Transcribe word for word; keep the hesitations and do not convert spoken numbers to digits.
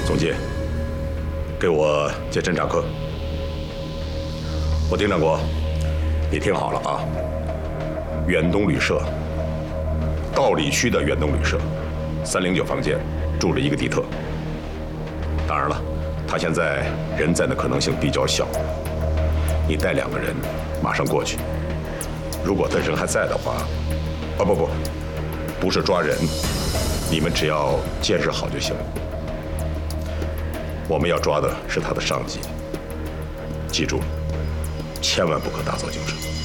总监，给我接侦察科。我丁长国，你听好了啊！远东旅社，道里区的远东旅社，三零九房间住着一个地特。当然了，他现在人在的可能性比较小。你带两个人马上过去。如果他人还在的话，啊不不，不是抓人，你们只要监视好就行。我们要抓的是他的上级，记住了，千万不可打草惊蛇。